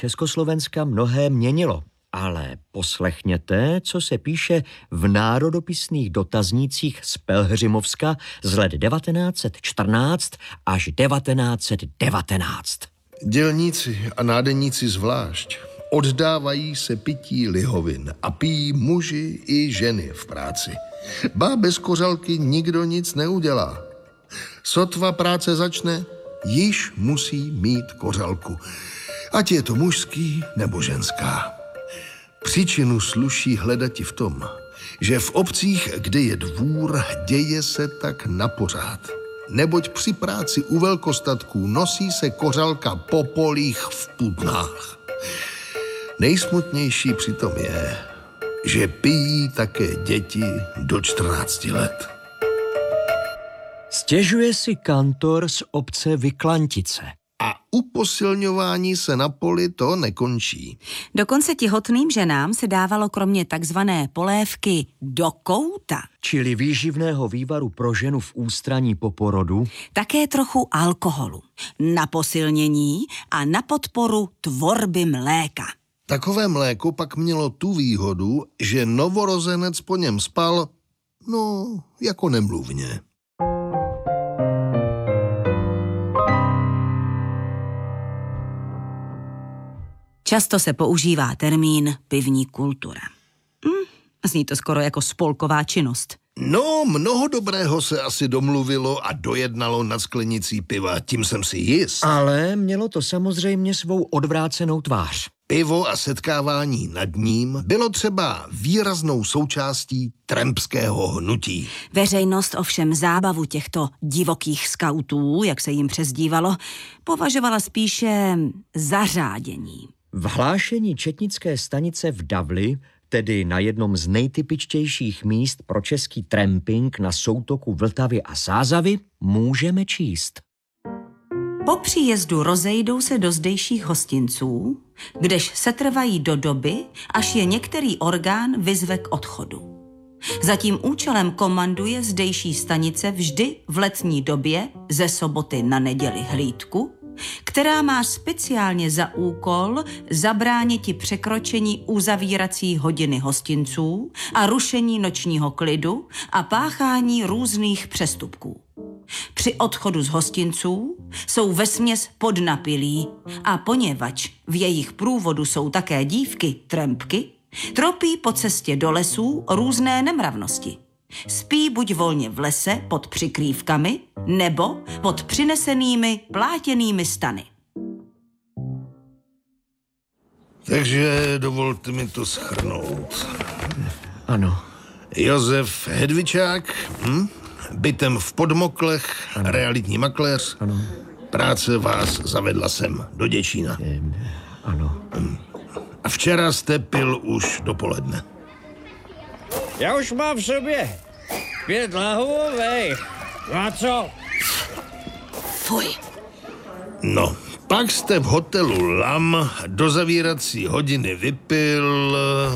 Československa mnohé měnilo. Ale poslechněte, co se píše v národopisných dotaznících z Pelhřimovska z let 1914 až 1919. Dělníci a nádeníci zvlášť oddávají se pití lihovin a pijí muži i ženy v práci. Ba bez kořalky nikdo nic neudělá. Sotva práce začne, již musí mít kořalku. Ať je to mužský nebo ženská. Příčinu sluší hledati v tom, že v obcích, kde je dvůr, děje se tak napořád. Neboť při práci u velkostatků nosí se kořalka po polích v pudnách. Nejsmutnější přitom je, že pijí také děti do 14 let. Stěžuje si kantor z obce Vyklantice. A u posilňování se na poli to nekončí. Dokonce těhotným ženám se dávalo kromě takzvané polévky do kouta, čili výživného vývaru pro ženu v ústraní po porodu, také trochu alkoholu. Na posilnění a na podporu tvorby mléka. Takové mléko pak mělo tu výhodu, že novorozenec po něm spal, jako nemluvně. Často se používá termín pivní kultura. Zní to skoro jako spolková činnost. Mnoho dobrého se asi domluvilo a dojednalo nad sklenicí piva, tím jsem si jist. Ale mělo to samozřejmě svou odvrácenou tvář. Pivo a setkávání nad ním bylo třeba výraznou součástí trampského hnutí. Veřejnost ovšem zábavu těchto divokých skautů, jak se jim přezdívalo, považovala spíše za řádění. V hlášení četnické stanice v Davli, tedy na jednom z nejtypičtějších míst pro český tramping na soutoku Vltavy a Sázavy, můžeme číst. Po příjezdu rozejdou se do zdejších hostinců, kdež setrvají do doby, až je některý orgán vyzve k odchodu. Za tím účelem komanduje zdejší stanice vždy v letní době ze soboty na neděli hlídku, která má speciálně za úkol zabrániti překročení uzavírací hodiny hostinců a rušení nočního klidu a páchání různých přestupků. Při odchodu z hostinců jsou vesměs podnapilí a poněvadž v jejich průvodu jsou také dívky, trampky, tropí po cestě do lesů různé nemravnosti. Spí buď volně v lese pod přikrývkami, nebo pod přinesenými plátěnými stany. Takže dovolte mi to shrnout. Ano. Josef Hedvičák, bytem v Podmoklech, ano. Realitní makléř. Ano. Práce vás zavedla sem do Děčína. Ano. A včera jste pil už dopoledne. Já už mám v sobě 5 lahvovej. A co? Fuj. Pak jste v hotelu Lam do zavírací hodiny vypil...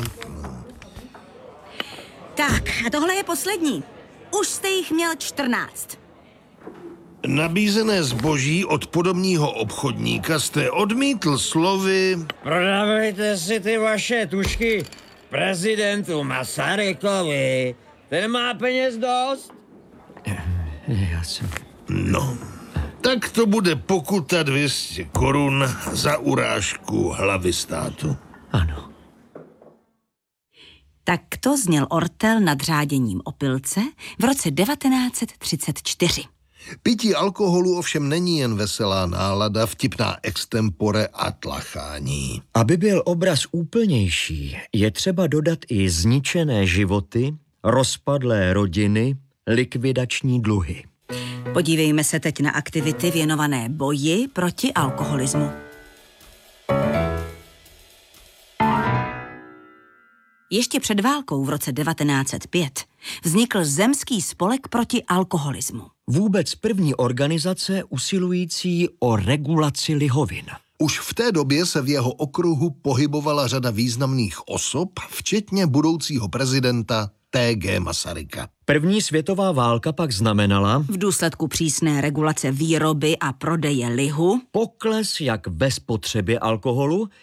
Tak, a tohle je poslední. Už jste jich měl 14. Nabízené zboží od podobního obchodníka jste odmítl slovy... Prodávejte si ty vaše tušky prezidentu Masarykovi. Ten má peněz dost. Já jsem... Tak to bude pokuta 200 korun za urážku hlavy státu. Ano. Takto zněl ortel nad řáděním opilce v roce 1934. Pití alkoholu ovšem není jen veselá nálada, vtipná extempore a tlachání. Aby byl obraz úplnější, je třeba dodat i zničené životy, rozpadlé rodiny, likvidační dluhy. Podívejme se teď na aktivity věnované boji proti alkoholismu. Ještě před válkou v roce 1905 vznikl Zemský spolek proti alkoholismu. Vůbec první organizace usilující o regulaci lihovin. Už v té době se v jeho okruhu pohybovala řada významných osob, včetně budoucího prezidenta T.G. Masaryka. První světová válka pak znamenala v důsledku přísné regulace výroby a prodeje lihu pokles jak ve spotřebě alkoholu,